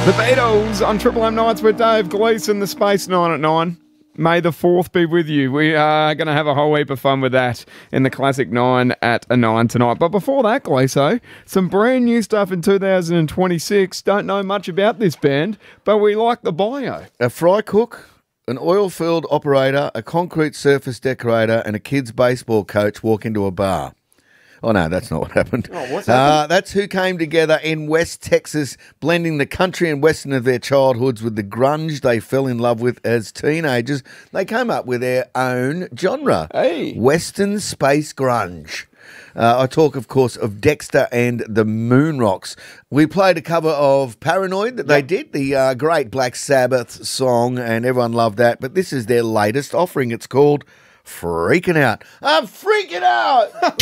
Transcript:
The Beatles on Triple M Nights with Dave Gleeson, the Space 9 at 9. May the 4th be with you. We are going to have a whole heap of fun with that in the Classic 9 at a 9 tonight. But before that, Gleeso, some brand new stuff in 2026. Don't know much about this band, but we like the bio. A fry cook, an oil field operator, a concrete surface decorator, and a kid's baseball coach walk into a bar. Oh, no, that's not what happened. Oh, what's happened? That's who came together in West Texas, blending the country and western of their childhoods with the grunge they fell in love with as teenagers. They came up with their own genre, Hey. Western Space Grunge. I talk, of course, of Dexter and the Moonrocks. We played a cover of Paranoid that they did, the great Black Sabbath song, and everyone loved that. But this is their latest offering. It's called Freaking Out. I'm freaking out!